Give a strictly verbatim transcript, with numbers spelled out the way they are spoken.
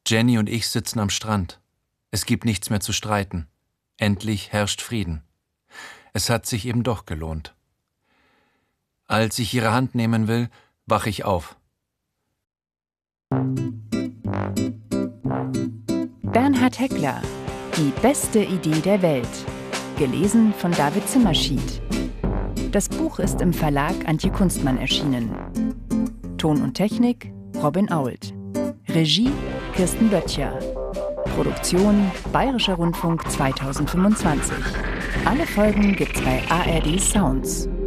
Jenny und ich sitzen am Strand. Es gibt nichts mehr zu streiten. Endlich herrscht Frieden. Es hat sich eben doch gelohnt. Als ich ihre Hand nehmen will, wache ich auf. Bernhard Heckler, Die beste Idee der Welt. Gelesen von David Zimmerschied. Das Buch ist im Verlag Antje Kunstmann erschienen. Ton und Technik Robin Ault. Regie Kirsten Böttcher. Produktion Bayerischer Rundfunk zweitausendfünfundzwanzig. Alle Folgen gibt's bei A R D Sounds.